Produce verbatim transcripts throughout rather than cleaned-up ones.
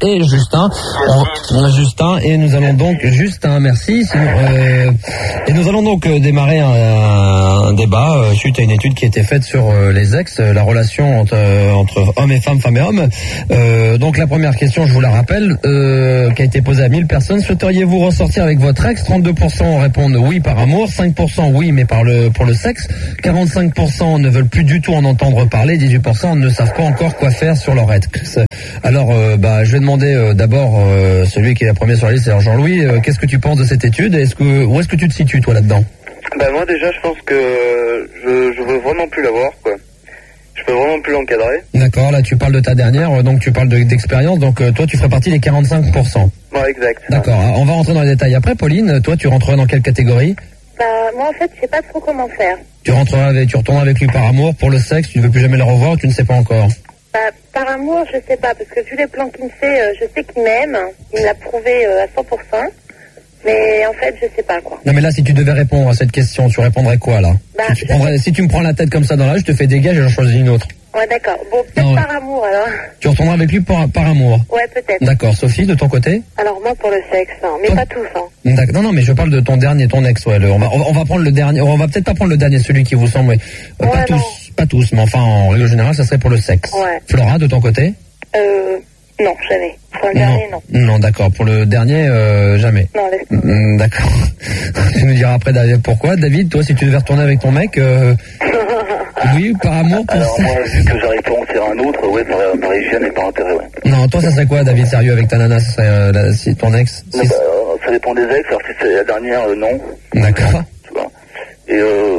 et Justin. On, Justin, et nous allons donc, Justin, merci. Sinon, euh, et nous allons donc euh, démarrer un, un débat euh, suite à une étude qui a été faite sur euh, les ex, euh, la relation entre, euh, entre hommes et femmes, femmes et hommes. Euh, donc la première question, je vous la rappelle, euh, qui a été posée à mille personnes. Souhaiteriez-vous ressortir avec votre ex? trente-deux pour cent répondent oui par amour, cinq pour cent oui mais par le pour le sexe, quarante-cinq pour cent ne veulent plus du tout en entendre parler, dix-huit pour cent ne savent pas encore quoi faire sur leur ex. Alors, euh, bah, je vais demander euh, d'abord euh, celui qui est la première sur la liste, c'est Jean-Louis. Euh, qu'est-ce que tu penses de cette étude? Est-ce que où est-ce que tu te situes toi là-dedans? Bah moi déjà, je pense que je je veux vraiment plus l'avoir, quoi. Je peux vraiment plus l'encadrer. D'accord, là tu parles de ta dernière, donc tu parles de, d'expérience, donc euh, toi tu ferais partie des quarante-cinq pour cent. Ouais, exact. D'accord, hein, on va rentrer dans les détails après. Pauline, toi tu rentrerais dans quelle catégorie? Bah moi en fait je sais pas trop comment faire. Tu rentrerais avec, tu retournerais avec lui par amour, pour le sexe, tu ne veux plus jamais le revoir, tu ne sais pas encore? Bah, par amour, je sais pas, parce que vu les plans qu'il me fait, euh, je sais qu'il m'aime, il me l'a prouvé euh, à cent pour cent, mais en fait, je sais pas, quoi. Non mais là, si tu devais répondre à cette question, tu répondrais quoi, là? Bah, si, tu prendrais, si tu me prends la tête comme ça dans l'âge, je te fais dégage et j'en choisis une autre. Ouais, d'accord. Bon, peut-être non, par amour, alors. Tu retourneras avec lui par, par amour? Ouais, peut-être. D'accord. Sophie, de ton côté? Alors moi, pour le sexe, hein, mais ton... pas tous, hein. D'accord. Non, non, mais je parle de ton dernier, ton ex, ouais. Le, on, va, on va prendre le dernier, on va peut-être pas prendre le dernier, celui qui vous semble, mais, euh, ouais, pas non. tous, pas tous, mais enfin, en règle générale, ça serait pour le sexe. Ouais. Flora, de ton côté? Euh, non, jamais. Pour le dernier, non. Non, non d'accord. Pour le dernier, euh, jamais. Non, laisse tomber. Mmh, d'accord. Tu nous diras après, David, pourquoi. David, toi, si tu devais retourner avec ton mec, euh, oui, par amour, pour Alors ça. moi, vu que j'arrive pas à en faire un autre, ouais, par, par hygiène et par intérêt, ouais. Non, toi, ça serait quoi, David, sérieux, avec ta nana? Ça serait, euh, la, si ton ex? Non, si... bah, ça dépend des ex, alors si c'est la dernière, euh, non. D'accord. Tu vois. Et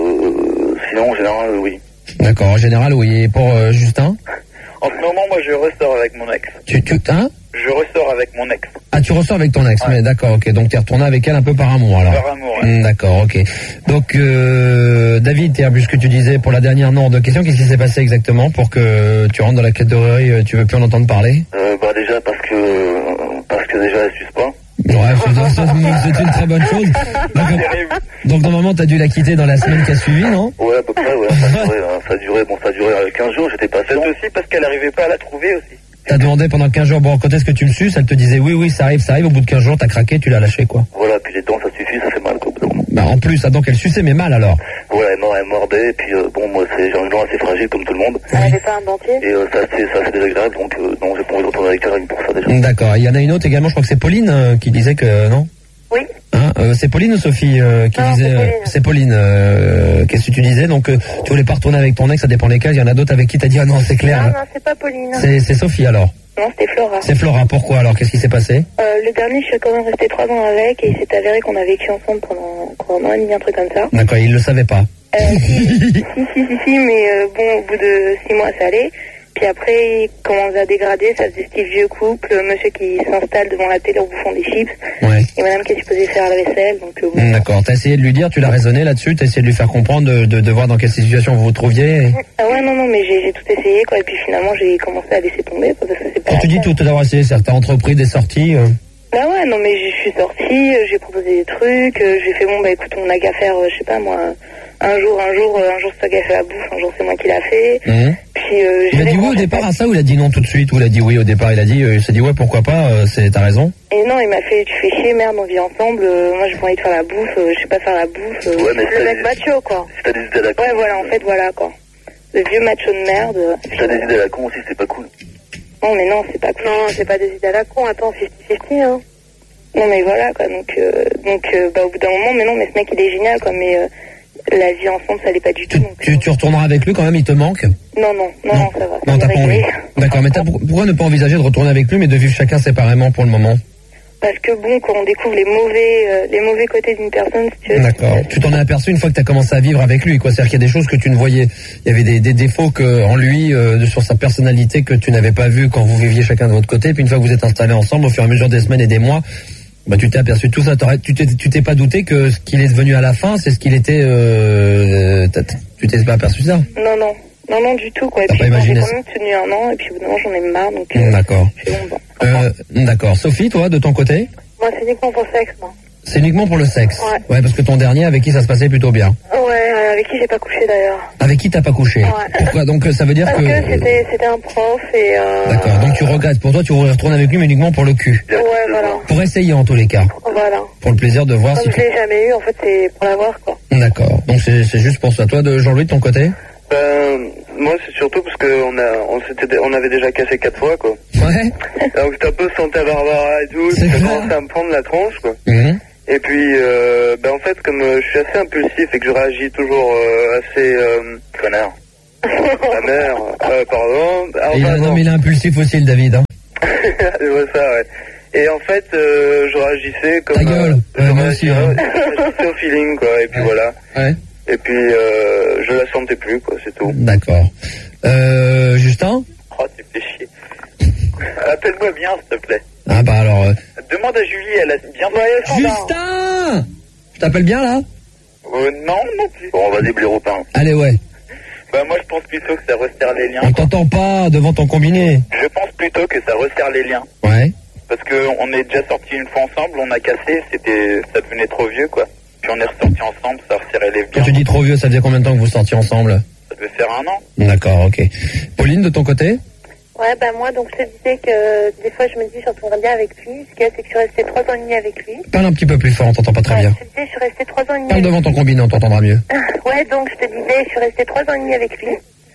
euh, sinon, en général, euh, oui. D'accord, en général, oui. Et pour euh, Justin? En ce moment, moi, je ressors avec mon ex. Tu, tu, hein? Je ressors avec mon ex. Ah, tu ressors avec ton ex, ouais. Mais d'accord, ok. Donc, t'es retourné avec elle un peu par amour, alors. Par amour, ouais. Mmh, d'accord, ok. Donc, euh, David, t'es plus ce que tu disais pour la dernière non de question. Qu'est-ce qui s'est passé exactement pour que tu rentres dans la catégorie, euh, tu veux plus en entendre parler? Euh, bah, déjà, parce que, euh, parce que déjà, elle suce pas. Ouais, c'est, c'est une très bonne chose. Donc, donc normalement, t'as dû la quitter dans la semaine qui a suivi, non? Ouais, à peu près, ouais. Ça a duré, ça a duré, bon, ça a duré quinze jours, j'étais pas assez long. aussi parce qu'elle n'arrivait pas à la trouver aussi. T'as demandé pendant quinze jours, bon, quand est-ce que tu me suces? Elle te disait oui, oui, ça arrive, ça arrive. Au bout de quinze jours, t'as craqué, tu l'as lâché, quoi. Voilà, puis les dents, ça suffit, ça fait mal, quoi. Bah, en plus, ah, donc elle suçait, mais mal, alors. Ouais, elle, elle mordait, et puis, euh, bon, moi, c'est, j'ai un dent assez fragile, comme tout le monde. Elle avait pas un dentier? Et, euh, ça, c'est, ça, c'est désagréable, donc, euh, non, j'ai pas envie de retourner avec elle, rien que pour ça, déjà. D'accord. Il y en a une autre également, je crois que c'est Pauline, euh, qui disait que, non? Oui. Hein, euh, c'est Pauline ou Sophie euh, qui non, disait c'est Pauline. euh, c'est Pauline. Euh, qu'est-ce que tu disais? Donc euh, tu voulais pas retourner avec ton ex, ça dépend lesquels. Il y en a d'autres avec qui t'as dit ah non c'est clair. Non, non, c'est pas Pauline. C'est, c'est Sophie alors. Non, c'était Flora. C'est Flora. Pourquoi alors? Qu'est-ce qui s'est passé? Euh, le dernier, je suis quand même restée trois ans avec et il s'est avéré qu'on a vécu ensemble pendant, pendant un an et demi, un truc comme ça. D'accord, il le savait pas. Euh, si, si, si, si, si, mais euh, bon, au bout de six mois, ça allait. Puis après, il commence à dégrader, ça faisait ce vieux couple, monsieur qui s'installe devant la télé en bouffant des chips, Ouais. et madame qui est supposée faire la vaisselle, donc euh, bon. Mmh, d'accord, t'as essayé de lui dire, tu l'as raisonné là-dessus, t'as essayé de lui faire comprendre, de, de, de voir dans quelle situation vous vous trouviez. Et... Ah ouais, non, non, mais j'ai, j'ai tout essayé, quoi, et puis finalement, j'ai commencé à laisser tomber, parce que c'est pas. Quand tu dis tout d'avoir essayé, c'est-à-dire t'as entrepris des sorties. Euh... Bah ouais, non, mais je suis sortie, euh, j'ai proposé des trucs, euh, j'ai fait bon, bah écoute, on n'a qu'à faire, euh, je sais pas moi, un jour, un jour, euh, un jour c'est toi qui as fait la bouffe, un jour c'est moi qui l'a fait. Mmh. Puis, euh, il a dit oui au départ à ça ou il a dit non tout de suite? Ou il a dit oui au départ? Il a dit, euh, il s'est dit ouais pourquoi pas, euh, c'est, t'as raison. Et non, il m'a fait, tu fais chier, merde, on vit ensemble, euh, moi j'ai pas envie de faire la bouffe, euh, je sais pas faire la bouffe, euh, Ouais, mais le mec macho quoi. Si t'as des idées à la con. Ouais, voilà, en fait, voilà quoi. Le vieux macho de merde. euh, Si t'as des idées à la con aussi, c'est pas cool. Non, mais non, c'est pas cool. Non, c'est pas des idées à la con, attends, cinquante cinquante, hein. Non, mais voilà quoi, donc, euh, donc euh, bah au bout d'un moment, mais non, mais ce mec il est génial quoi, mais euh, la vie ensemble ça l'est pas du tout. Tu, Donc, tu, euh... tu retourneras avec lui quand même, il te manque? Non, non, non, non, ça va. Non, t'as pas envie. D'accord, mais t'as, pourquoi ne pas envisager de retourner avec lui, mais de vivre chacun séparément pour le moment? Parce que bon, quand on découvre les mauvais, euh, les mauvais côtés d'une personne, si tu veux. D'accord. Tu t'en es aperçu une fois que tu as commencé à vivre avec lui, quoi. C'est-à-dire qu'il y a des choses que tu ne voyais, il y avait des, des défauts que, en lui, euh, sur sa personnalité que tu n'avais pas vu quand vous viviez chacun de votre côté. Puis une fois que vous êtes installés ensemble, au fur et à mesure des semaines et des mois, bah tu t'es aperçu de tout ça. Tu t'es, tu t'es pas douté que ce qu'il est devenu à la fin, c'est ce qu'il était. Euh, tu t'es pas aperçu de ça? Non, non. Non, non, du tout, quoi. Et T'as puis, pas bon, j'ai imaginé quand ça. même tenu un an, et puis, au bout d'un moment, j'en ai marre, donc, euh, D'accord. je fais bon, bon. Euh, d'accord. Sophie, toi, de ton côté? Moi, c'est uniquement pour le sexe, moi. C'est uniquement pour le sexe. Ouais. Ouais, parce que ton dernier, avec qui ça se passait plutôt bien. Ouais, avec qui j'ai pas couché d'ailleurs. Avec qui t'as pas couché? Ouais. Pourquoi? Donc ça veut dire Parce que... que c'était, c'était un prof et... Euh... D'accord, donc tu regrettes. Pour toi, tu retournes avec lui, mais uniquement pour le cul. Ouais, voilà. Pour essayer en tous les cas. Voilà. Pour le plaisir de voir Comme si je tu... l'ai jamais eu, en fait, c'est pour l'avoir, quoi. D'accord, donc c'est, c'est juste pour ça. Toi, de Jean-Louis, de ton côté? Ben, moi, c'est surtout parce qu'on a, on s'était, on avait déjà cassé quatre fois, quoi. Ouais. Donc c'était un peu Santa Barbara et tout, C'est ça clair. commençait à me prendre la tronche, quoi. Mhm. Et puis, euh, ben en fait, comme euh, je suis assez impulsif et que je réagis toujours euh, assez... Euh, connard. La mère, euh, pardon. Alors, Et il a- pardon. non, mais il est impulsif aussi, le David. Hein. Je vois ça, ouais. Et en fait, euh, je réagissais comme... Ta gueule. euh, Ouais, je moi aussi, réagissais- hein. je réagissais au feeling, quoi. Et puis Ouais. voilà. Ouais. Et puis, euh, je la sentais plus, quoi, c'est tout. D'accord. Euh, Justin? Oh, tu fais chier. Appelle-moi bien, s'il te plaît. Ah bah alors... euh, Demande à Julie, elle a bien voyé Justin! Je t'appelle bien, là? Euh, non, non plus. Bon, vas-y, blaireau pain. Allez, ouais. Bah, moi, je pense plutôt que ça resserre les liens. On t'entend pas devant ton combiné. Je pense plutôt que ça resserre les liens. Ouais. Parce que on est déjà sortis une fois ensemble, on a cassé, c'était, ça devenait trop vieux, quoi. Puis on est ressortis ensemble, ça resserrait les Quand liens. tu dis trop vieux, ça faisait combien de temps que vous sortiez ensemble? Ça devait faire un an. D'accord, ok. Pauline, de ton côté? Ouais, bah moi, donc je te disais que des fois, je me dis, je retournerais bien avec lui. Ce qu'il y a, c'est que je suis restée trois ans et demi avec lui. Parle un petit peu plus fort, on t'entend pas très Ouais, bien. je te disais, je suis restée trois ans et demi Parle avec devant ton combiné, on t'entendra mieux. Ouais, donc je te disais, je suis restée trois ans et demi avec lui.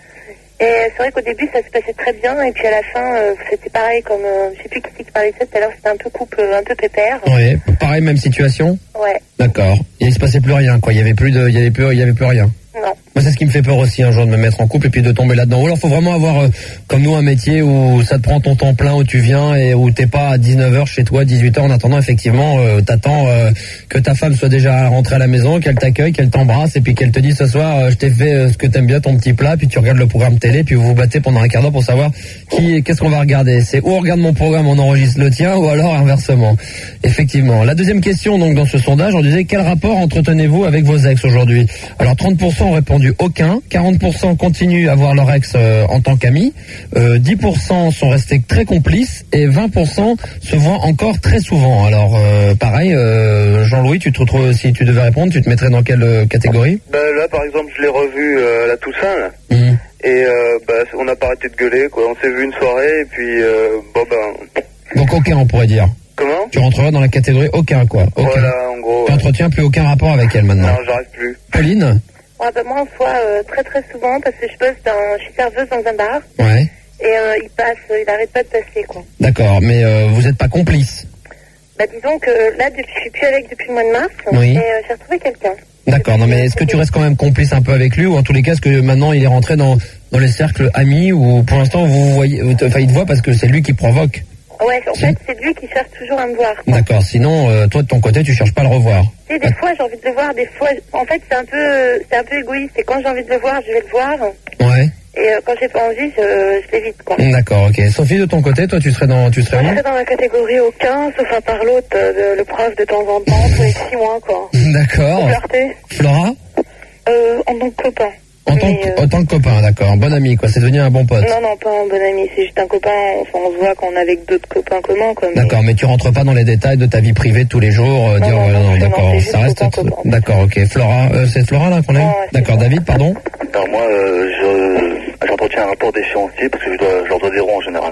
Et c'est vrai qu'au début, ça se passait très bien. Et puis à la fin, euh, c'était pareil, comme, euh, je sais plus qui c'est qui parlait de ça tout à l'heure, c'était un peu couple, un peu pépère. Ouais, pareil, même situation? Ouais, D'accord. Et il se passait plus rien, quoi. Il y avait plus de, il y avait plus, il y avait plus rien. non. Moi, c'est ce qui me fait peur aussi, un jour, de me mettre en couple et puis de tomber là-dedans. Ou alors, faut vraiment avoir, euh, comme nous, un métier où ça te prend ton temps plein, où tu viens et où t'es pas à dix-neuf heures chez toi, dix-huit heures. En attendant, effectivement, euh, t'attends euh, que ta femme soit déjà rentrée à la maison, qu'elle t'accueille, qu'elle t'embrasse et puis qu'elle te dise ce soir, euh, je t'ai fait euh, ce que t'aimes bien, ton petit plat, puis tu regardes le programme télé, puis vous vous battez pendant un quart d'heure pour savoir qui, qu'est-ce qu'on va regarder. C'est ou on regarde mon programme, on enregistre le tien, ou alors inversement. Effectivement. La deuxième question, donc, dans ce sondage, on disait quel rapport entretenez-vous avec vos ex aujourd'hui? Alors, trente pour cent ont répondu aucun, quarante pour cent continuent à voir leur ex euh, en tant qu'amis, euh, dix pour cent sont restés très complices et vingt pour cent se voient encore très souvent. Alors, euh, pareil, euh, Jean-Louis, tu te retrouves, si tu devais répondre, tu te mettrais dans quelle euh, catégorie? Bah, là, par exemple, je l'ai revu euh, à la Toussaint, là. Mhm. Et euh, bah, on n'a pas arrêté de gueuler, quoi. On s'est vu une soirée, et puis, euh, bon, ben... Donc aucun, on pourrait dire. Comment? Tu rentrerais dans la catégorie aucun, quoi. Aucun. Voilà, en gros. Tu ouais. n'entretiens plus aucun rapport avec elle maintenant. Non, j'arrive plus. Pauline? Ouais, bah moi, en soi, euh, très très souvent, parce que je bosse dans, je suis serveuse dans un bar. Ouais. Et euh, il passe, euh, il arrête pas de passer, quoi. D'accord, mais euh, vous n'êtes pas complice. Bah disons que là, depuis, je suis plus avec depuis le mois de mars. Oui. Et euh, j'ai retrouvé quelqu'un. D'accord, non mais est-ce que tu restes quand même complice un peu avec lui ou en tous les cas est-ce que maintenant il est rentré dans, dans les cercles amis ou pour l'instant vous voyez, enfin il te voit parce que c'est lui qui provoque? Ouais, en Si. fait, c'est lui qui cherche toujours à me voir. quoi. D'accord, sinon euh, toi de ton côté tu cherches pas à le revoir. Tu sais, des fois, j'ai envie de le voir, des fois, en fait, c'est un peu, c'est un peu égoïste. Et quand j'ai envie de le voir, je vais le voir. Ouais. Et euh, quand j'ai pas envie, je, je l'évite, quoi. D'accord, ok. Sophie, de ton côté, toi tu serais dans, tu serais Je où? serais dans la catégorie aucun, sauf à part l'autre, euh, le prof de temps en temps, tous les six mois, quoi. D'accord. Flirter, Flora? euh, en tant que copain. En tant, Mais, que, euh, en tant que copain, d'accord. Bon ami, quoi. C'est devenu un bon pote. Non, non, pas un bon ami, c'est juste un copain. Enfin, on se voit quand on est avec d'autres copains communs, quoi. mais- D'accord, mais tu rentres pas dans les détails de ta vie privée de tous les jours, euh, Non, dire non, euh, non, non, c'est d'accord, non, c'est ça juste reste copain, copain. d'accord, ok. Flora, euh, c'est Flora là qu'on a eu Ouais, c'est D'accord, ça. David, pardon. Alors moi, euh, je, j'entretiens un rapport d'échéancier parce que je dois, je leur dois des ronds en général.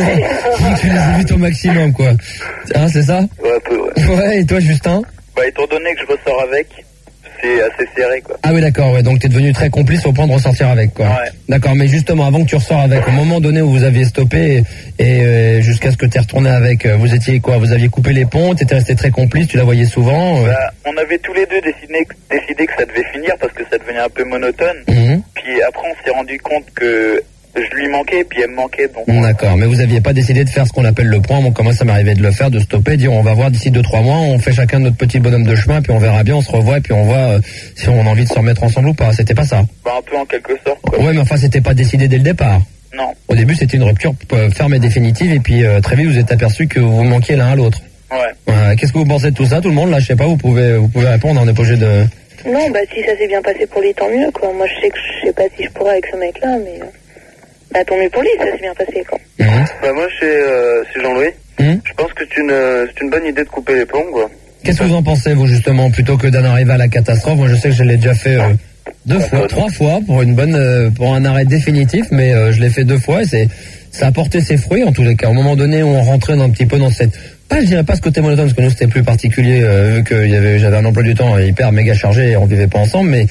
Tu les évites au maximum, quoi. Hein, c'est ça? Ouais, un peu, ouais. Ouais, et toi, Justin? Bah, étant donné que je ressors avec, c'est assez serré, quoi. Ah oui, d'accord, ouais, donc t'es devenu très complice au point de ressortir avec, quoi. Ouais. D'accord, mais justement, avant que tu ressors avec, au moment donné où vous aviez stoppé et, et, euh, jusqu'à ce que t'aies retourné avec, euh, vous étiez quoi? Vous aviez coupé les ponts, t'étais resté très complice, tu la voyais souvent euh, Bah, on avait tous les deux décidé, décidé que ça devait finir parce que ça devenait un peu monotone. mhm. Puis après, on s'est rendu compte que je lui manquais, puis elle me manquait, donc... on- D'accord, mais vous aviez pas décidé de faire ce qu'on appelle le point. Bon, comment ça m'arrivait de le faire, de stopper, dire on va voir d'ici deux trois mois, on fait chacun notre petit bonhomme de chemin, puis on verra bien, on se revoit, et puis on voit euh, si on a envie de se remettre ensemble ou pas. C'était pas ça. Bah, un peu en quelque sorte, quoi. Ouais, mais enfin, c'était pas décidé dès le départ. Non. Au début, c'était une rupture euh, ferme et définitive, et puis euh, très vite, vous êtes aperçu que vous manquiez l'un à l'autre. Ouais. Euh, Qu'est-ce que vous pensez de tout ça, tout le monde? Là, je sais pas, vous pouvez, vous pouvez répondre. On est pas obligé de. Non, bah si ça s'est bien passé pour lui, tant mieux, quoi. Moi, je sais que je sais pas si je pourrais avec ce mec-là, mais... euh, Bah tant mieux pour lui, ça s'est bien passé, quoi. Mhm. Bah, moi, c'est, euh, c'est Jean-Louis. Mhm. Je pense que c'est une, euh, c'est une bonne idée de couper les plombs, quoi. Qu'est-ce que vous en pensez, vous, justement, plutôt que d'en arriver à la catastrophe? Moi, je sais que je l'ai déjà fait euh, deux fois, trois fois pour une bonne, euh, pour un arrêt définitif, mais euh, je l'ai fait deux fois et c'est, ça a porté ses fruits en tous les cas. Au moment donné, on rentrait un petit peu dans cette, pas, je dirais pas ce côté monotone, parce que nous c'était plus particulier, euh, vu que y avait, j'avais un emploi du temps hyper méga chargé et on vivait pas ensemble, mais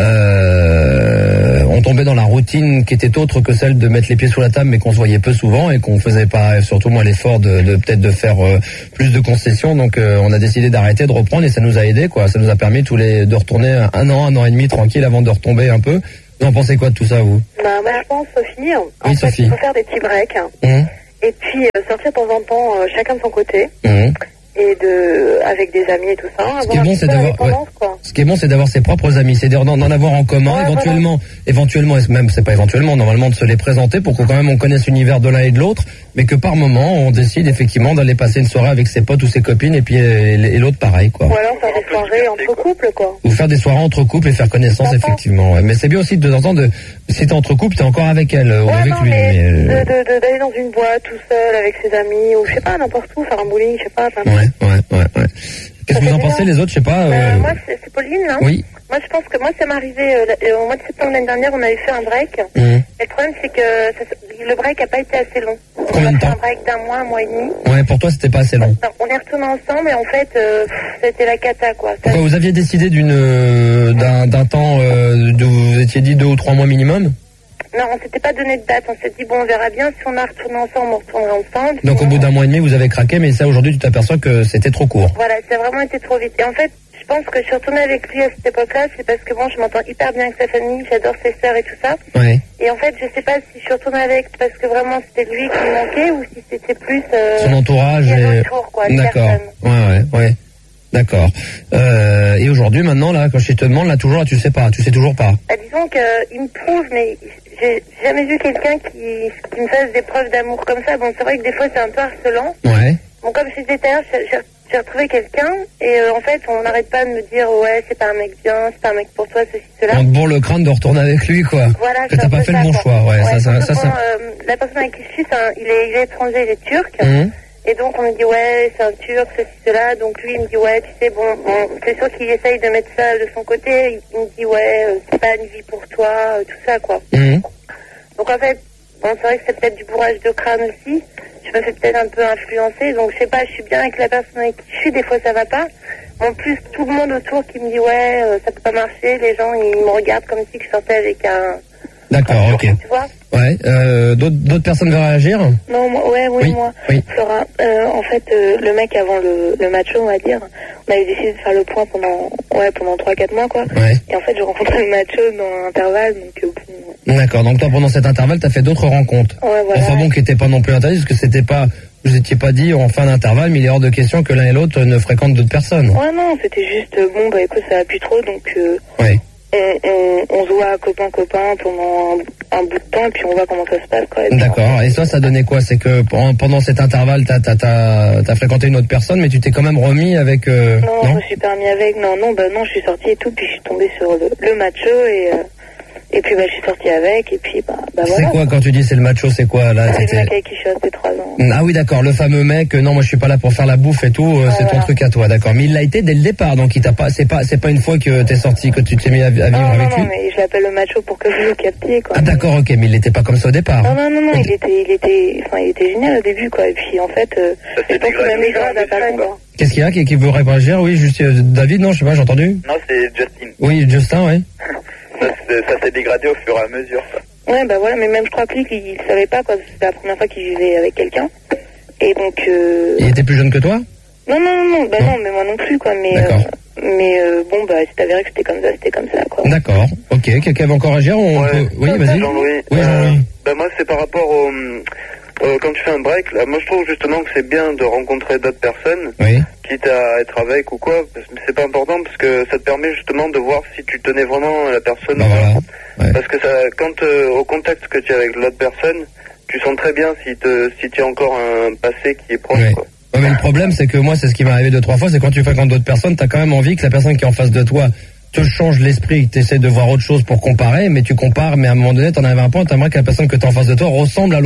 Euh, on tombait dans la routine qui était autre que celle de mettre les pieds sous la table, mais qu'on se voyait peu souvent et qu'on faisait pas, surtout moi, l'effort de, de peut-être de faire euh, plus de concessions. Donc euh, on a décidé d'arrêter, de reprendre et ça nous a aidé, quoi. Ça nous a permis tous les de retourner un an, un an et demi tranquille avant de retomber un peu. Vous en pensez quoi de tout ça, vous? Bah moi je pense, Sophie, en oui, fait, Sophie. il faut faire des petits breaks Mmh. et puis euh, sortir de temps en temps euh, chacun de son côté. Mmh. Et de, avec des amis et tout ça. Ce qui est bon, c'est d'avoir, ouais. Ce qui est bon, c'est d'avoir ses propres amis, c'est d'en, d'en avoir en commun, ouais, éventuellement, voilà. éventuellement, et même, c'est pas éventuellement, normalement, de se les présenter pour que quand même on connaisse l'univers de l'un et de l'autre, mais que par moment, on décide effectivement d'aller passer une soirée avec ses potes ou ses copines et puis, et, et l'autre pareil, quoi. Ou alors faire des soirées entre couples, quoi. Ou faire des soirées entre couples et faire connaissance, effectivement, ouais. Mais c'est bien aussi de temps en temps de, si t'es entre couples, t'es encore avec elle, ou ouais, avec non, lui. Mais mais, de, de, de, d'aller dans une boîte tout seul avec ses amis, ou je sais pas, n'importe où, faire un bowling, je sais pas. Ouais, ouais, ouais, ouais. Qu'est-ce que vous en pensez, les autres, je sais pas euh... euh, Moi, c'est, c'est Pauline, hein. Oui. Moi, je pense que moi, ça m'est arrivé euh, au mois de septembre l'année dernière, on avait fait un break. Mmh. Et le problème, c'est que ça, le break a pas été assez long. Combien de temps? On a fait un break d'un mois, un mois et demi. Ouais, pour toi, c'était pas assez long. Non, on est retournés ensemble et en fait, euh, c'était la cata, quoi. Ça... Pourquoi vous aviez décidé d'une euh, d'un, d'un temps, euh, de, vous étiez dit deux ou trois mois minimum? Non, on s'était pas donné de date. On s'est dit, bon, on verra bien. Si on a retourné ensemble, on retournera ensemble. Donc sinon... au bout d'un mois et demi, vous avez craqué, mais ça, aujourd'hui, tu t'aperçois que c'était trop court. Voilà, ça a vraiment été trop vite. Et en fait, je pense que je suis retournée avec lui à cette époque-là, c'est parce que bon, je m'entends hyper bien avec sa famille, j'adore ses sœurs et tout ça. Ouais. Et en fait, je sais pas si je suis retournée avec parce que vraiment c'était lui qui me manquait ou si c'était plus... Euh, son entourage et... Autour, quoi, d'accord. Ouais, ouais, ouais. D'accord. Euh, et aujourd'hui, maintenant, là, quand je te demande, là, toujours, là, tu sais pas, tu sais toujours pas. Bah, disons qu'il me prouve, mais j'ai jamais vu quelqu'un qui, qui me fasse des preuves d'amour comme ça. Bon, c'est vrai que des fois, c'est un peu harcelant. Ouais. Bon, comme je disais tout à l'heure, j'ai, j'ai retrouvé quelqu'un et euh, en fait, on n'arrête pas de me dire, ouais, c'est pas un mec bien, c'est pas un mec pour toi, ceci, cela. On te bourre le crâne de retourner avec lui, quoi. Voilà, que t'as pas fait ça, le bon quoi. choix, ouais. ouais ça, ça, ça, ça, bon, euh, la personne avec qui je suis, un, il, est, il est étranger, il est turc. Mmh. Et donc on me dit ouais c'est un turc, ceci, cela, donc lui il me dit ouais tu sais bon, bon c'est sûr qu'il essaye de mettre ça de son côté, il, il me dit ouais euh, c'est pas une vie pour toi, euh, tout ça quoi. Mmh. Donc en fait, bon c'est vrai que c'est peut-être du bourrage de crâne aussi, je me fais peut-être un peu influencer, donc je sais pas, je suis bien avec la personne avec qui je suis, des fois ça va pas. En plus tout le monde autour qui me dit ouais euh, ça peut pas marcher, les gens ils me regardent comme si je sortais avec un... D'accord, ok. Tu vois? Ouais, euh, d'autres, d'autres personnes veulent réagir? Non, moi, ouais, oui, oui, moi. Oui. Flora, euh, en fait, euh, le mec avant le, le match, on va dire, on avait décidé de faire le point pendant, ouais, pendant trois quatre mois, quoi. Ouais. Et en fait, je rencontrais le macho dans l'intervalle, donc, euh, bon... D'accord, donc toi, pendant cet intervalle, t'as fait d'autres rencontres. Ouais, voilà. Enfin bon, qui n'étaient pas non plus interdites, parce que c'était pas, vous étiez pas dit en fin d'intervalle, mais il est hors de question que l'un et l'autre ne fréquentent d'autres personnes. Ouais, non, c'était juste, euh, bon, bah écoute, ça va plus trop, donc, euh, ouais. On, on, on se voit copain-copain pendant un, un bout de temps et puis on voit comment ça se passe. Quoi. Et d'accord. Et ça, ça donnait quoi? C'est que pendant cet intervalle, t'as, t'as, t'as, t'as fréquenté une autre personne, mais tu t'es quand même remis avec... Euh, non, non, je me suis pas remis avec. Non, non, bah non, je suis sortie et tout, puis je suis tombée sur le, le macho et... Euh, et puis bah, je suis sortie avec, et puis bah, bah voilà. C'est quoi quand tu dis c'est le macho, c'est quoi là? C'est le mec avec qui je suis restée trois ans. Ah oui, d'accord, le fameux mec, euh, non, moi je suis pas là pour faire la bouffe et tout, euh, ah, c'est voilà. ton truc à toi, d'accord. Mais il l'a été dès le départ, donc il t'a pas, c'est pas, c'est pas une fois que t'es sorti, que tu t'es mis à, à vivre non, avec non, lui. Non, mais je l'appelle le macho pour que vous le captiez, quoi. Ah d'accord, ok, mais il était pas comme ça au départ. Non, non, non, non, il était, il était, enfin, il était génial au début, quoi. Et puis en fait, euh, je pense que même les gens n'avaient pas quoi. Qu'est-ce qu'il y a qui, qui veut réagir? Oui, juste euh, David, non, je sais pas, j'ai entendu. Non, c'est Justin. Oui, Justin, ouais. Ça, ça s'est dégradé au fur et à mesure, ça. Ouais, bah voilà, mais même je crois que lui, il, il savait pas, quoi. C'était la première fois qu'il vivait avec quelqu'un. Et donc... Euh... Il était plus jeune que toi? Non, non, non, non, bah non, non mais moi non plus, quoi. Mais, euh, mais euh, bon, bah c'est avéré que c'était comme ça, c'était comme ça, quoi. D'accord, ok. Quelqu'un veut encore réagir? On ouais. peut... Oui, vas-y. Jean-Louis. Oui, Jean-Louis. Euh, bah moi, c'est par rapport au... Euh, quand tu fais un break, là, moi je trouve justement que c'est bien de rencontrer d'autres personnes, oui. quitte à être avec ou quoi, c'est pas important parce que ça te permet justement de voir si tu tenais vraiment à la personne bah ou voilà. pas. Ouais. Parce que ça, quand euh, au contact que tu as avec l'autre personne, tu sens très bien si te, si tu as encore un passé qui est proche. Ouais. Quoi. Ouais, mais le problème, c'est que moi, c'est ce qui m'est arrivé deux, trois fois, c'est quand tu fréquentes d'autres personnes, t'as quand même envie que la personne qui est en face de toi te change l'esprit, que tu essaies de voir autre chose pour comparer, mais tu compares, mais à un moment donné, t'en arrives à un point, t'aimerais que la personne que t'as en face de toi ressemble à l'autre.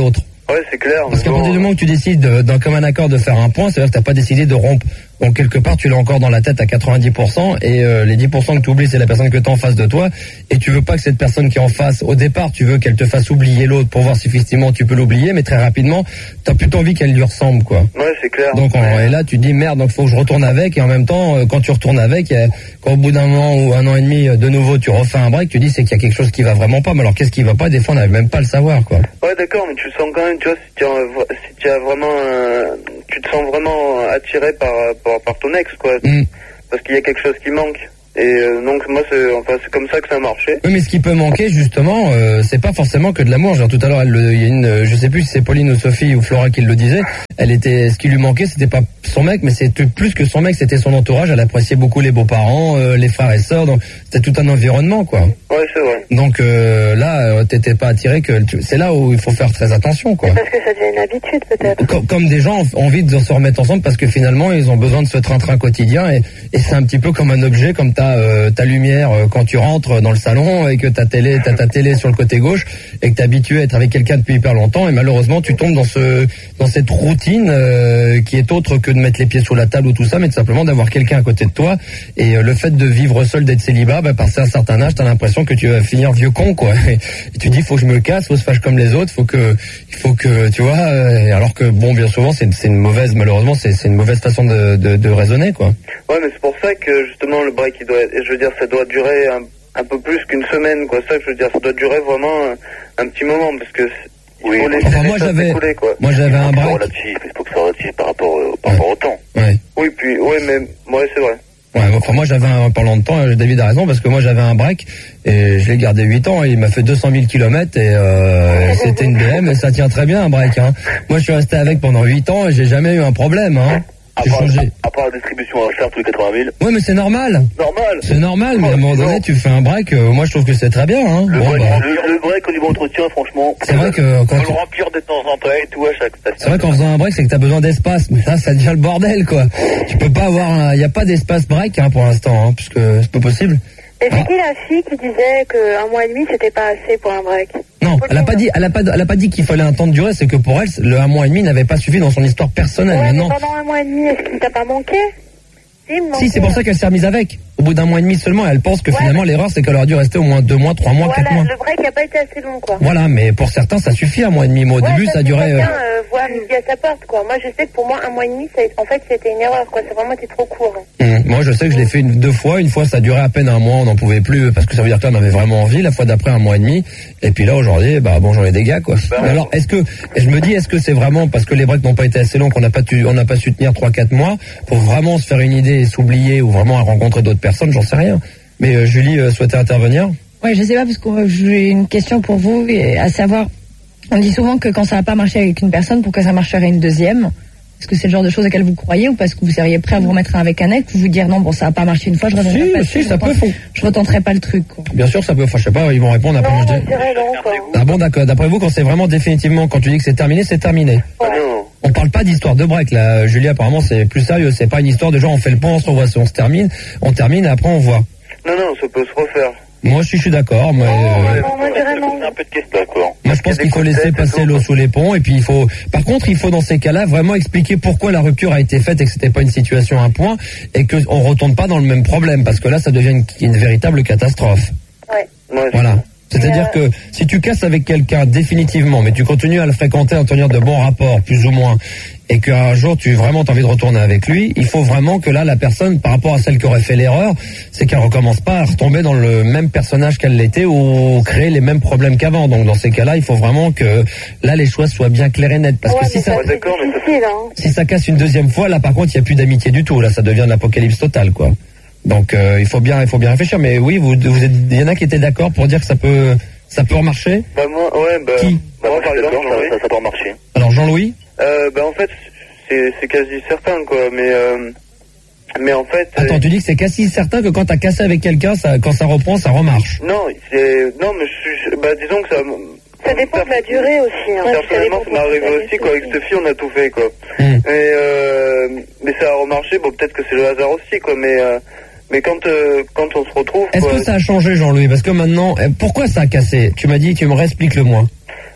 Ouais, c'est clair. Parce qu'à bon, partir du moment où tu décides de, d'un commun accord de faire un point, c'est-à-dire que t'as pas décidé de rompre. Donc quelque part, tu l'as encore dans la tête à quatre-vingt-dix pour cent et euh, les dix pour cent que tu oublies, c'est la personne que tu as en face de toi. Et tu veux pas que cette personne qui est en face, au départ, tu veux qu'elle te fasse oublier l'autre pour voir si effectivement tu peux l'oublier, mais très rapidement, t'as plutôt envie qu'elle lui ressemble, quoi. Ouais, c'est clair. Donc en, et là, tu te dis merde, donc faut que je retourne avec. Et en même temps, euh, quand tu retournes avec, euh, quand au bout d'un an ou un an et demi, euh, de nouveau, tu refais un break, tu dis c'est qu'il y a quelque chose qui va vraiment pas. Mais alors qu'est-ce qui va pas? Des fois, on n'arrive même pas à le savoir, quoi. Ouais, d'accord, mais tu le sens quand même, tu vois, si tu as, si tu as vraiment, euh, tu te sens vraiment attiré par, par, par ton ex, quoi. Mm. Parce qu'il y a quelque chose qui manque. Et euh, donc moi c'est enfin c'est comme ça que ça a marché. Oui, mais ce qui peut manquer justement, euh, c'est pas forcément que de l'amour. Genre tout à l'heure, elle, le- il y a une, je sais plus si c'est Pauline ou Sophie ou Flora qui le disait. Elle était, ce qui lui manquait, c'était pas son mec, mais c'était plus que son mec, c'était son entourage. Elle appréciait beaucoup les beaux-parents, euh, les frères et sœurs. Donc c'était tout un environnement, quoi. Ouais, c'est vrai. Donc euh, là, euh, t'étais pas attiré que tu- c'est là où il faut faire très attention, quoi. Parce que ça devient une habitude, peut-être. Comme, comme des gens ont envie de se remettre ensemble parce que finalement ils ont besoin de ce train-train quotidien et, et c'est un petit peu comme un objet, comme ta euh, ta lumière euh, quand tu rentres dans le salon et que ta télé t'as ta télé sur le côté gauche et que t'es habitué à être avec quelqu'un depuis hyper longtemps et malheureusement tu tombes dans ce dans cette routine euh, qui est autre que de mettre les pieds sur la table ou tout ça, mais tout simplement d'avoir quelqu'un à côté de toi et euh, le fait de vivre seul, d'être célibat, bah, passé un certain âge t'as l'impression que tu vas finir vieux con, quoi. Et, et tu dis faut que je me casse, faut que je fasse comme les autres, faut que il faut que tu vois euh, alors que bon bien souvent c'est c'est une mauvaise malheureusement c'est c'est une mauvaise façon de, de de raisonner, quoi. Ouais, mais c'est pour ça que justement le break il doit être, je veux dire ça doit durer un, un peu plus qu'une semaine, quoi. Ça que je veux dire, ça doit durer vraiment un, un petit moment parce que il Oui, faut laisser enfin, les moi, choses j'avais- s'écouler, quoi. Moi j'avais un Il faut que ça soit break. relatif, il faut que ça soit relatif par rapport, euh, par rapport au temps. Ouais. Oui, puis ouais, mais ouais, c'est vrai. Ouais, enfin moi j'avais un, parlant de temps, euh, David a raison parce que moi j'avais un break et je l'ai gardé huit ans et il m'a fait deux cent mille kilomètres et euh, c'était une B M et ça tient très bien un break, hein. Moi je suis resté avec pendant huit ans et j'ai jamais eu un problème, hein. À J'ai part, changé. à part la distribution à faire tous les quatre-vingt mille. Ouais mais c'est normal. Normal. C'est normal, mais à un moment donné tu fais un break, euh, moi je trouve que c'est très bien, hein. Le, Bon, break, bah, le, le break au niveau entretien, franchement. c'est vrai que quand Faut tu- le remplir de temps en temps et tout à chaque station. c'est vrai qu'en faisant un break, c'est que t'as besoin d'espace. Mais là, ça devient le bordel, quoi. Tu peux pas avoir, il y a pas d'espace break, hein, pour l'instant, hein, puisque c'est pas possible. Et c'est Ah. qui la fille qui disait qu'un mois et demi, c'était pas assez pour un break? Non, elle a pas dit, elle a pas, elle a pas dit qu'il fallait un temps de durée. C'est que pour elle, le un mois et demi n'avait pas suffi dans son histoire personnelle. Ouais, mais Maintenant, pendant un mois et demi, est-ce qu'il t'a pas manqué? Si, il me si, c'est manquait. pour ça qu'elle s'est remise avec. Au bout d'un mois et demi seulement, elle pense que Ouais. finalement l'erreur, c'est qu'elle aurait dû rester au moins deux mois, trois mois, quatre Voilà, mois. le break n'a pas été assez long, quoi. Voilà, mais pour certains, ça suffit un mois et demi. Moi, au Ouais, début, ça a c'est duré. euh, Chacun euh, voit midi à sa porte, quoi. Moi, je sais que pour moi, un mois et demi, ça a- en fait, c'était une erreur, quoi. C'est vraiment été trop court. Hum, Moi, je sais que je l'ai fait une, deux fois. Une fois, ça durait à peine un mois, on n'en pouvait plus parce que ça veut dire que là, on avait vraiment envie. La fois d'après, un mois et demi. Et puis là, aujourd'hui, bah bon, j'en ai des gars, quoi. Mais alors, est-ce que, et je me dis, est-ce que c'est vraiment parce que les breaks n'ont pas été assez longs qu'on n'a pas tu, on n'a pas su tenir trois, quatre mois pour vraiment se faire une idée et s'oublier ou vraiment à rencontrer d'autres personnes, j'en sais rien. Mais euh, Julie euh, souhaitait intervenir. Ouais, je sais pas parce que euh, j'ai une question pour vous, et à savoir, on dit souvent que quand ça n'a pas marché avec une personne, pourquoi ça marcherait une deuxième? Est-ce que c'est le genre de choses auxquelles vous croyez ou parce que vous seriez prêt à vous remettre avec un ex ou vous dire non, bon, ça n'a pas marché une fois, je retenterai Si, pas, si, je ça peut, retenterai- faut- je retenterai pas le truc, quoi. Bien sûr, ça peut. Enfin, je sais pas, ils vont répondre après. Non, moi, je moi, dis- je dirais non, quoi. Ah bon, d'accord. D'après vous, quand c'est vraiment définitivement, quand tu dis que c'est terminé, c'est terminé. Ah non. On parle pas d'histoire de break là, Julie. Apparemment, c'est plus sérieux. C'est pas une histoire de genre on fait le pont, on voit, on se termine, on termine et après on voit. Non, non, ça peut se refaire. Moi, je suis, je suis d'accord. Mais, euh, Non, moi, je dirais non. Un peu de question, d'accord. moi, je pense Il y a qu'il faut des laisser concepts et passer tout. l'eau sous les ponts et puis il faut. Par contre, il faut dans ces cas-là vraiment expliquer pourquoi la rupture a été faite et que c'était pas une situation à point et que on retourne pas dans le même problème parce que là, ça devient une, une véritable catastrophe. Ouais. Ouais, Voilà. C'est-à-dire Mais, euh, que si tu casses avec quelqu'un définitivement, mais tu continues à le fréquenter, à tenir de bons rapports, plus ou moins, et qu'un jour tu vraiment t'as envie de retourner avec lui, il faut vraiment que là la personne, par rapport à celle qui aurait fait l'erreur, c'est qu'elle recommence pas à retomber dans le même personnage qu'elle l'était ou créer les mêmes problèmes qu'avant. Donc dans ces cas-là, il faut vraiment que là les choix soient bien clairs et nets. Parce Ouais, que si mais ça, ça, Ouais, c'est d'accord, mais ça- difficile, hein. si ça casse une deuxième fois, là par contre il n'y a plus d'amitié du tout. Là ça devient l'apocalypse totale, quoi. Donc euh, il faut bien, il faut bien réfléchir. Mais oui, vous, vous êtes, il y en a qui étaient d'accord pour dire que ça peut, ça peut remarcher. Bah moi, ouais, bah... Qui bah, moi, par exemple, D'accord, Jean-Louis. ça, ça peut marcher. Alors Jean-Louis. Euh, bah en fait, c'est c'est quasi certain, quoi, mais... Euh, mais en fait... Attends, euh, tu dis que c'est quasi certain que quand t'as cassé avec quelqu'un, ça, quand ça reprend, ça remarche. Non, c'est... Non, mais je suis... Bah disons que ça... Ça dépend de la durée aussi, hein. Personnellement, ça m'est arrivé aussi, quoi. Avec cette fille, on a tout fait, quoi. Mmh. Et euh, mais ça a remarché. Bon, peut-être que c'est le hasard aussi, quoi. Mais euh, mais quand euh, quand on se retrouve, Est-ce quoi, que ça a changé, Jean-Louis? Parce que maintenant, eh, pourquoi ça a cassé? Tu m'as dit, tu me réexpliques le moi.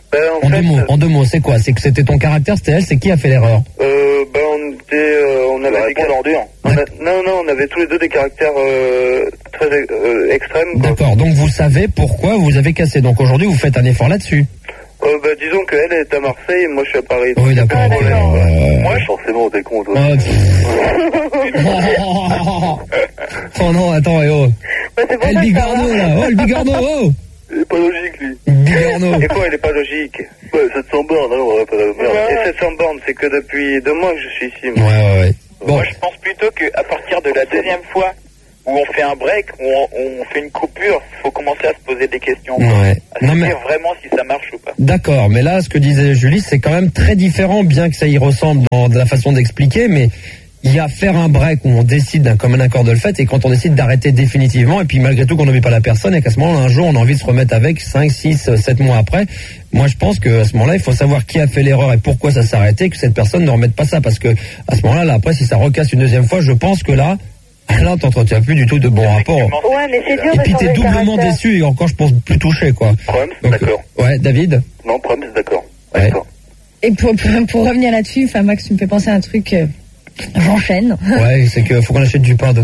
Ben, en, En fait, deux mots, en deux mots, c'est quoi? C'est que c'était ton caractère, c'était elle, c'est qui a fait l'erreur? euh, ben, on était, euh, on avait La des réponse car- en dur. on a- non, non, on avait tous les deux des caractères euh, très euh, extrêmes. quoi. D'accord, donc vous savez pourquoi vous avez cassé. Donc aujourd'hui, vous faites un effort là-dessus. Euh, ben, disons qu'elle est à Marseille, moi je suis à Paris. Oui, d'accord. Ah, ok, d'accord. euh, Moi, forcément, t'es con, toi. oh, pff. Oh non, attends, eh, oh. Bah, c'est pour Eh, ça le que ça va. bigorneau, là. Oh, le bigorneau, oh. Il est pas logique, lui. Bigorneau. Et quoi, elle est pas logique. Ouais, sept cents bornes, alors, ouais, pas la merde. Ouais. Et sept cents bornes, c'est que depuis deux mois que je suis ici. Ouais, moi. ouais, ouais. Bon, Moi, je pense plutôt qu'à partir de la deuxième fois où on fait un break, où on, on fait une coupure, il faut commencer à se poser des questions. ouais. À se Non, mais, dire vraiment si ça marche ou pas. d'accord, mais là, ce que disait Julie, c'est quand même très différent, bien que ça y ressemble dans la façon d'expliquer, mais il y a faire un break où on décide d'un commun accord de le fait, et quand on décide d'arrêter définitivement, et puis malgré tout qu'on n'oublie pas la personne, et qu'à ce moment-là, un jour, on a envie de se remettre avec cinq, six, sept mois après. Moi, je pense qu'à ce moment-là, il faut savoir qui a fait l'erreur et pourquoi ça s'est arrêté, que cette personne ne remette pas ça, parce que à ce moment-là, là, après, si ça recasse une deuxième fois, je pense que là, là, t'entretiens plus du tout de bons rapports. Ouais, mais c'est dur Et de puis changer t'es de doublement caractère. déçu, et encore, je pense, plus touché, quoi. Problème, Donc, d'accord. euh, ouais, David? Non, problème, c'est d'accord. Ouais. D'accord. Et pour, pour, pour revenir là-dessus, enfin Max, tu me fais penser à un truc. euh, J'enchaîne. Ouais, c'est que faut qu'on achète du pain, donc.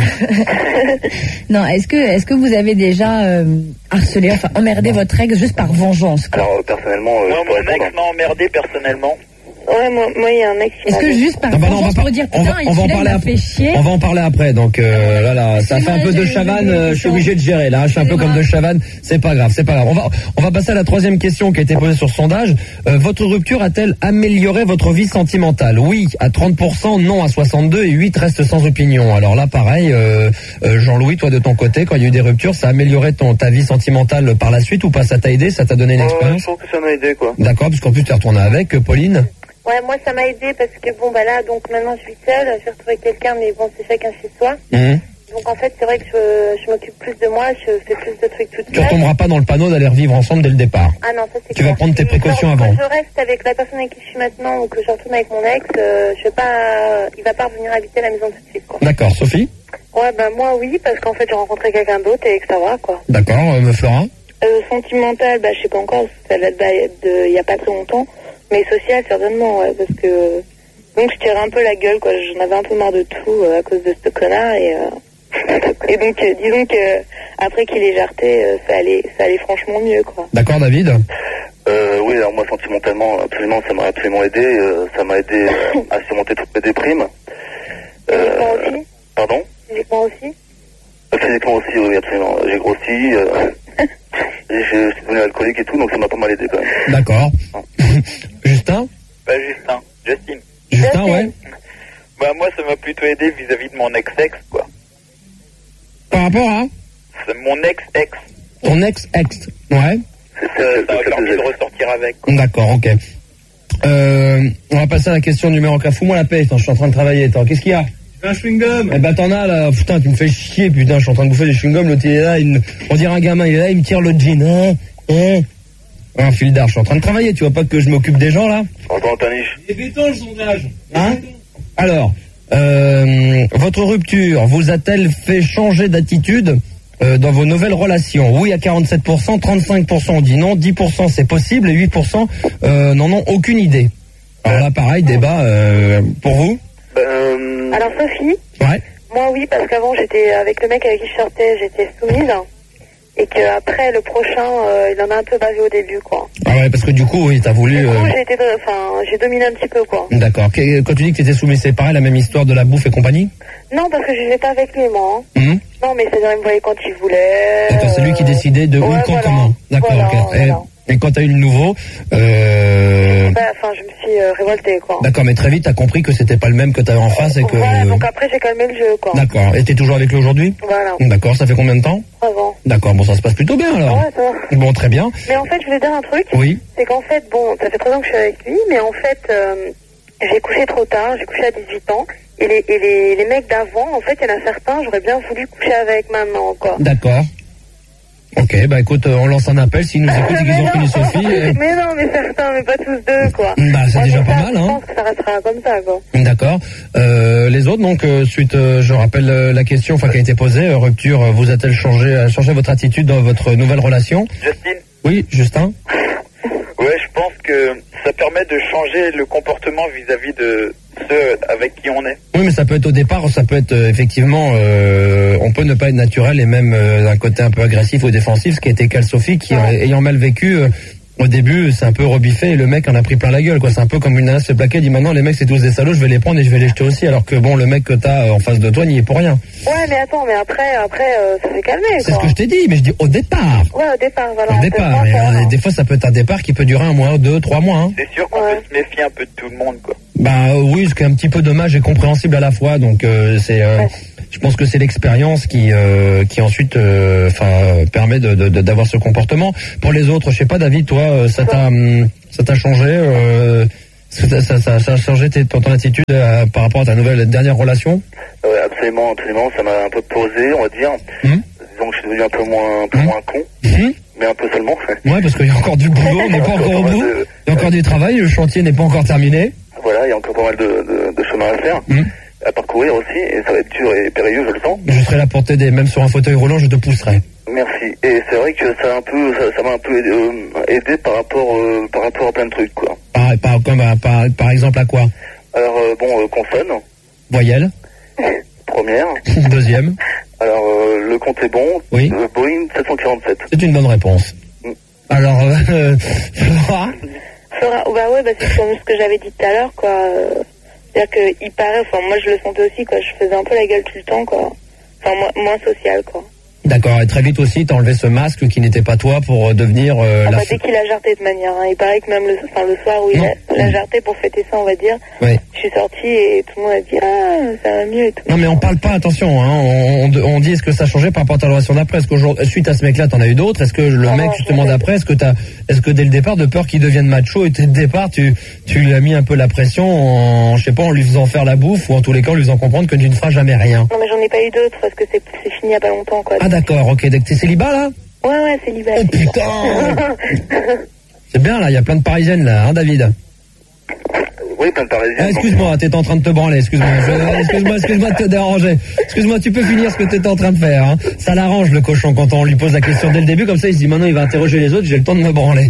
Non, est-ce que est-ce que vous avez déjà euh, harcelé, enfin emmerdé votre ex juste par vengeance, quoi? Alors, euh, personnellement, euh, Moi, je peux mon répondre. ex m'a emmerdé personnellement. Ouais, moi, moi, il y a un mec qui Est-ce m'a que dit- juste par Non, bah non, on va vengeance pas- pour dire on va- putain, on va en il parler m'a après. fait chier? On va en parler après, donc euh, là, là, ça fait un peu de j'ai- Chavannes, j'ai- euh, je suis obligé de gérer, là, je suis un peu Excusez-moi. comme de Chavannes, c'est pas grave, c'est pas grave. On va, on va passer à la troisième question qui a été posée sur le sondage. Euh, votre rupture a-t-elle amélioré votre vie sentimentale? Oui, à trente pour cent, non à soixante-deux, et huit restent sans opinion. Alors là, pareil, euh, euh, Jean-Louis, toi de ton côté, quand il y a eu des ruptures, ça a amélioré ton, ta vie sentimentale par la suite ou pas? Ça t'a aidé, ça t'a donné une Ouais, expérience? je trouve que ça m'a aidé, quoi. D'accord, parce qu'en plus tu es retourné avec, euh, Pauline. Ouais, moi, ça m'a aidé parce que bon, bah là, donc maintenant, je suis seule, j'ai retrouvé quelqu'un, mais bon, c'est chacun chez soi. Mhm. Donc, en fait, c'est vrai que je, je m'occupe plus de moi, je fais plus de trucs toute Tu seule. retomberas pas dans le panneau d'aller revivre ensemble dès le départ. Ah non, ça c'est Tu vas clair. prendre tes Et précautions quand, avant. Quand je reste avec la personne avec qui je suis maintenant ou que je retourne avec mon ex, euh, je vais pas, il va pas revenir habiter la maison tout de suite, quoi. D'accord, Sophie? Ouais, bah moi oui, parce qu'en fait j'ai rencontré quelqu'un d'autre et que ça va, quoi. D'accord, euh, Flora? Euh, sentimental, bah je sais pas encore, ça date de il y a pas très longtemps, mais social certainement, ouais, parce que donc je tirais un peu la gueule, quoi. J'en avais un peu marre de tout euh, à cause de ce connard et euh, et donc euh, disons que après qu'il ait jarté, euh, ça allait, ça allait franchement mieux, quoi. D'accord, David? Euh, oui, alors moi, sentimentalement, absolument, ça m'a absolument aidé. euh, ça m'a aidé euh, à surmonter toutes mes déprimes. Physiquement aussi, Pardon physiquement aussi. Euh, Physiquement aussi, oui, absolument. J'ai grossi, euh, et je suis devenu alcoolique et tout, donc ça m'a pas mal aidé quand même. D'accord. Justin? Bah, Justin, Justine. Justin, ouais. Bah, moi, ça m'a plutôt aidé vis-à-vis de mon ex-ex, quoi. Par rapport à C'est mon ex-ex. ton ex-ex. Ouais. C'est Ça ça, m'a c'est ça, permis c'est de ça. ressortir avec, quoi. D'accord, ok. Euh, on va passer à la question numéro quatre. Fous-moi la paix, attends, je suis en train de travailler. Attends, qu'est-ce qu'il y a? Un chewing-gum. Eh ben t'en as là, putain, tu me fais chier, putain, je suis en train de bouffer des chewing-gums, l'autre il est là, il me- on dirait un gamin, il est là, il me tire le jean. Hein, hein. Un fil d'art, je suis en train de travailler, tu vois pas que je m'occupe des gens là? Entends, ta niche. Il est béton le sondage. Hein? Alors, euh, votre rupture vous a-t-elle fait changer d'attitude euh, dans vos nouvelles relations? Oui à quarante-sept pour cent, trente-cinq pour cent ont dit non, dix pour cent c'est possible et huit pour cent euh, n'en ont aucune idée. Alors là pareil, débat euh, pour vous? Euh, Alors Sophie, Ouais. moi oui, parce qu'avant j'étais avec le mec avec qui je sortais, j'étais soumise. Et que après le prochain, euh, il en a un peu basé au début, quoi. Ah ouais, parce que du coup, oui, t'as voulu... Du coup, euh, j'ai été, enfin, j'ai dominé un petit peu, quoi. D'accord. Que- Quand tu dis que t'étais soumis, c'est pareil, la même histoire de la bouffe et compagnie? Non, parce que je n'étais pas avec lui, moi. hein. Hum. Non, mais c'est-à-dire, il me voyait quand il voulait. D'accord, c'est lui qui euh, décidait de où, ouais, quand, voilà. comment. D'accord, Voilà, ok. Et, voilà. et quand t'as eu le nouveau, euh, Bah, enfin, je me suis euh, révoltée, quoi. d'accord, mais très vite t'as compris que c'était pas le même que t'avais en face et que... Voilà, donc après, j'ai calmé le jeu, quoi. D'accord. Et t'es toujours avec lui aujourd'hui? Voilà, D'accord, ça fait combien de temps? trois ans. D'accord, bon, ça se passe plutôt bien alors. Ouais, ça va. Bon, très bien. Mais en fait, je voulais dire un truc. Oui. C'est qu'en fait, bon, ça fait trois ans que je suis avec lui, mais en fait, euh, j'ai couché trop tard, j'ai couché à dix-huit ans. Et les, et les, les mecs d'avant, en fait, il y en a certains, j'aurais bien voulu coucher avec maintenant, quoi. D'accord. Ok, bah écoute, euh, on lance un appel. S'ils nous écoutent et qu'ils Mais ont non. fini Sophie... euh, Mais non, mais certains, mais pas tous deux, quoi. Bah, c'est Moi, déjà donc pas ça, mal, Je hein. pense que ça restera comme ça, quoi. D'accord. Euh, les autres, donc, euh, suite, euh, je rappelle euh, la question, enfin, qui a été posée, euh, rupture, euh, vous a-t-elle changé, a changé votre attitude dans votre nouvelle relation? Justine? Oui, Justin. Ouais, je pense permet de changer le comportement vis-à-vis de ceux avec qui on est. Oui, mais ça peut être au départ, ça peut être euh, effectivement, euh, on peut ne pas être naturel et même euh, d'un côté un peu agressif ou défensif, ce qui a été le cas de Sophie, qui Ouais. ayant mal vécu, euh, au début, c'est un peu rebiffé et le mec en a pris plein la gueule, quoi. C'est un peu comme une nana se fait plaquer, dit maintenant les mecs c'est tous des salauds, je vais les prendre et je vais les jeter aussi, alors que bon, le mec que t'as en face de toi n'y est pour rien. Ouais, mais attends, mais après, après, euh, ça s'est calmé, C'est quoi. ce que je t'ai dit, mais je dis au départ. Ouais, au départ, voilà. Au on départ, peut et, pas faire, euh, hein. des fois ça peut être un départ qui peut durer un mois, deux, trois mois. Hein. C'est sûr qu'on Ouais. peut se méfier un peu de tout le monde, quoi. Bah euh, oui, ce qui est un petit peu dommage et compréhensible à la fois. Donc euh, c'est, euh, Ouais. je pense que c'est l'expérience qui, euh, qui ensuite, enfin, euh, permet de, de, de- d'avoir ce comportement. Pour les autres, je sais pas, David, toi, euh, ça t'a, hum, ça t'a changé, euh, ça, ça, ça, ça a changé tes- ton, ton attitude euh, par rapport à ta nouvelle dernière relation. Ouais, absolument, absolument. Ça m'a un peu posé, on va dire. Mhm. Disons que je suis devenu un peu moins, un peu Mhm. moins con, Mhm. mais un peu seulement. Ouais, parce qu'il y a encore du boulot, on n'est pas encore au bout. Il y a encore du travail, le chantier n'est pas encore terminé. Voilà, il y a encore pas mal de, de, de chemin à faire, Mhm. à parcourir aussi, et ça va être dur et périlleux, je le sens. Je serai là pour t'aider, même sur un fauteuil roulant, je te pousserai. Merci. Et c'est vrai que ça a un peu, ça, ça m'a un peu aidé, euh, aidé par rapport, euh, par rapport à plein de trucs, quoi. Par, par, comme, euh, par, par exemple à quoi? Alors euh, bon, euh, consonne, Voyelle. première. Deuxième. Alors euh, le compte est bon. Oui. Euh, Boeing sept cent quarante-sept. C'est une bonne réponse. Mm. Alors, euh, Flora, Flora, bah ouais, bah c'est comme ce que j'avais dit tout à l'heure, quoi. Euh, C'est-à-dire que il paraît, enfin moi je le sentais aussi, quoi. Je faisais un peu la gueule tout le temps, quoi. Enfin moins, moins social, quoi. d'accord, et très vite aussi, t'as enlevé ce masque qui n'était pas toi pour euh, devenir euh, Ah la bah, fou- dès qu'il a jarté de manière, hein. Il paraît que même le, enfin, le soir où il Non. a, il a jarté pour fêter ça, on va dire, Ouais. je suis sortie et tout le monde a dit ah ça va mieux et tout. Non mais on parle pas, attention, hein, on, on, on dit est-ce que ça a changé par rapport à ta relation d'après, est-ce qu'aujourd'hui, suite à ce mec-là, t'en as eu d'autres, est-ce que le Ah mec non, justement je sais. d'après, est-ce que t'as, est-ce que dès le départ, de peur qu'il devienne macho, et dès le départ, tu, tu lui as mis un peu la pression en, je sais pas, en lui faisant faire la bouffe, ou en tous les cas, en lui faisant comprendre que tu ne feras jamais rien. Non mais j'en ai pas eu d'autres parce que c'est c'est fini il y a pas longtemps, quoi. Ah d'accord, ok, dès que t'es célibat là? Ouais ouais c'est libéré. Oh putain! C'est bien là, il y a plein de parisiennes là, hein David? Oui, plein de parisiens. Ah, excuse-moi, t'étais en train de te branler, excuse-moi, je- excuse-moi, excuse-moi de te déranger. Excuse-moi, tu peux finir ce que t'étais en train de faire, hein. Ça l'arrange le cochon quand on lui pose la question dès le début, comme ça il se dit maintenant il va interroger les autres, j'ai le temps de me branler.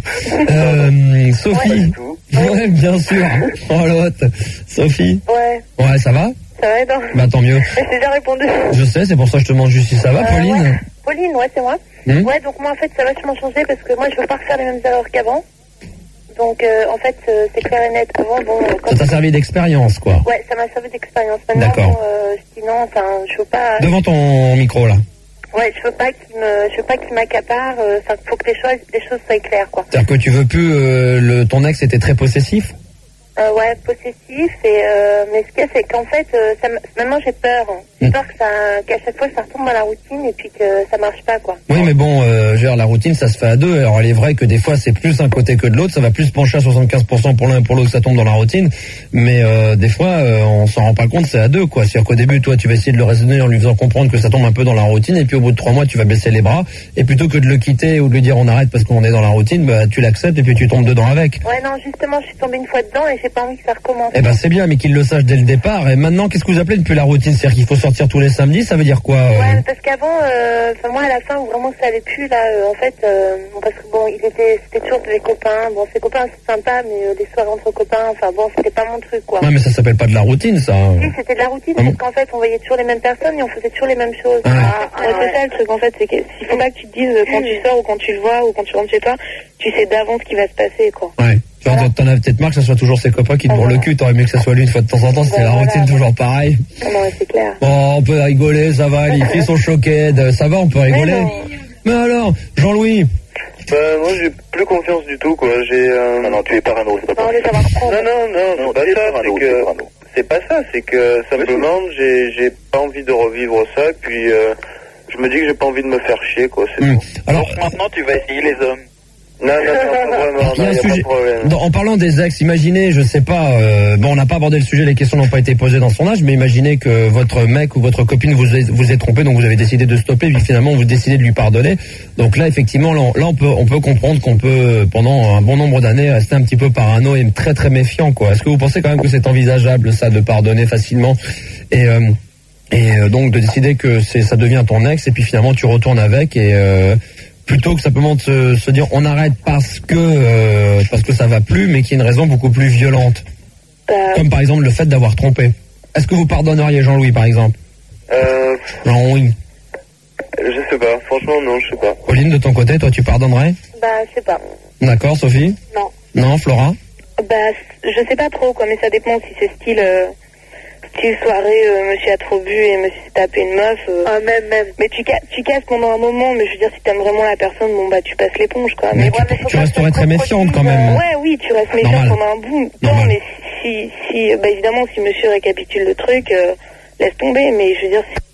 Euh, Sophie. Ouais, bien sûr. Oh l'autre. Sophie. Ouais, Ouais, ça va? ça va non. Bah tant mieux. Mais j'ai déjà répondu. Je sais, c'est pour ça que je te demande juste si ça va, Euh, Pauline. ouais. Pauline, ouais, c'est moi. Hmm. Ouais, donc moi, en fait, ça va vachement changé parce que moi, je veux pas refaire les mêmes erreurs qu'avant. Donc, euh, en fait, euh, c'est clair et net. Avant, bon, euh, quand... Ça t'a servi d'expérience, quoi. Ouais, ça m'a servi d'expérience. Maintenant, D'accord. bon, euh, je dis non, enfin, je veux pas... Devant ton micro, là. Ouais, je veux pas qu'il me... Je veux pas qu'il m'accapare. euh, Enfin, faut que les choses, les choses soient claires, quoi. C'est-à-dire que tu veux plus, euh, le, ton ex était très possessif? Euh, ouais, possessif. Et, euh, mais ce qu'il y a, c'est qu'en fait, euh, ça m- maintenant, j'ai peur. J'ai Hmm. peur que ça, qu'à chaque fois, ça retombe dans la routine et puis que ça marche pas, quoi. Oui, mais bon, euh, je veux dire, la routine, ça se fait à deux. Alors, il est vrai que des fois, c'est plus un côté que de l'autre. Ça va plus pencher à soixante-quinze pour cent pour l'un et pour l'autre, ça tombe dans la routine. Mais euh, des fois, euh, on s'en rend pas compte, c'est à deux, quoi. C'est-à-dire qu'au début, toi, tu vas essayer de le raisonner en lui faisant comprendre que ça tombe un peu dans la routine. Et puis, au bout de trois mois, tu vas baisser les bras. Et plutôt que de le quitter ou de lui dire on arrête parce qu'on est dans la routine, bah, tu l'acceptes et puis tu tombes dedans avec. Ouais, non, justement, je suis tombée une fois dedans et j'ai pas envie que ça recommence. Eh ben, c'est bien, mais qu'il le sache dès le départ. Et maintenant, qu'est-ce que vous appelez depuis la routine? C'est-à-dire qu'il faut sortir tous les samedis, ça veut dire quoi? euh Ouais, parce qu'avant, euh, enfin moi à la fin où vraiment ça allait plus là, euh, en fait, euh, parce que bon, il était, c'était toujours des copains. Bon, ses copains c'est sympa, mais euh, des soirées entre copains, enfin bon, c'était pas mon truc, quoi. Ouais, mais ça s'appelle pas de la routine, ça. Oui, c'était de la routine, Ah bon parce qu'en fait, on voyait toujours les mêmes personnes et on faisait toujours les mêmes choses. Ah. Ah, ouais, c'est ça le truc, en fait, c'est qu'il faut pas que tu te dises euh, quand tu sors ou quand tu le vois ou quand tu rentres chez toi, tu sais d'avance ce qui va se passer, quoi. Ouais. Tu vois, t'en as peut-être marre que ce soit toujours ses copains qui te bourrent le cul. T'aurais mieux que ça soit lui une fois de temps en temps. C'était la Voilà. routine toujours pareil. Ah non, ouais, c'est clair. Bon, on peut rigoler, ça va. Les filles sont choquées. de- Ça va, on peut rigoler. non. Mais alors, Jean-Louis, Bah, moi, j'ai plus confiance du tout, quoi. J'ai, euh... Non, non, tu es parano, c'est pas Non, possible. ça va reprendre. Non, non, non, Non, c'est pas tu es ça, parano, c'est tu es que... parano. C'est pas ça, c'est que, simplement, j'ai, j'ai pas envie de revivre ça, et puis, euh, je me dis que j'ai pas envie de me faire chier, quoi, c'est hum, tout. alors, Donc maintenant, tu vas essayer les hommes. Non, non, non, pas vraiment, il y a non, un y a pas sujet. de problème. dans- en parlant des ex, imaginez, je sais pas, euh, bon, on n'a pas abordé le sujet, les questions n'ont pas été posées dans son âge, mais imaginez que votre mec ou votre copine vous ait, vous ait trompé, donc vous avez décidé de stopper, puis finalement vous décidez de lui pardonner. Donc là, effectivement, là, on, là, on peut, on peut comprendre qu'on peut, pendant un bon nombre d'années, rester un petit peu parano et très très méfiant, quoi. Est-ce que vous pensez quand même que c'est envisageable, ça, de pardonner facilement et euh, et euh, donc de décider que c'est, ça devient ton ex, et puis finalement tu retournes avec et euh, plutôt que simplement de se, se dire on arrête parce que euh, parce que ça va plus, mais qu'il y a une raison beaucoup plus violente. Bah, Comme par exemple le fait d'avoir trompé. Est-ce que vous pardonneriez Jean-Louis par exemple? Euh, Jean-Louis. je sais pas, franchement, non, je sais pas. Pauline, de ton côté, toi tu pardonnerais? bah, je sais pas. D'accord, Sophie? Non. Non, Flora? Bah, je sais pas trop, quoi, mais ça dépend si c'est style, euh, style soirée, euh, monsieur a trop bu et monsieur s'est tapé une meuf. Euh, Ah, même, même. mais tu, ca- tu casses pendant un moment, mais je veux dire, si t'aimes vraiment la personne, bon, bah, tu passes l'éponge, quoi. Mais Mais, tu, ouais, mais faut tu pas resterais se très méfiante quand même. Ouais, oui, tu restes méchant Normal. pendant un bout de temps, Normal. mais si, si, bah, évidemment, si monsieur récapitule le truc, euh, laisse tomber, mais je veux dire, si...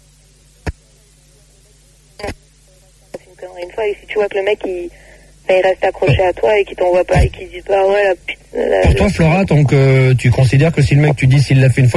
c'est une connerie une fois, et si tu vois que le mec, il, bah, il reste accroché à toi et qu'il t'envoie pas, et qu'il dit pas, ouais, la putain, la- Pour toi, Flora, donc euh, tu considères que si le mec tu dis s'il l'a fait une fois,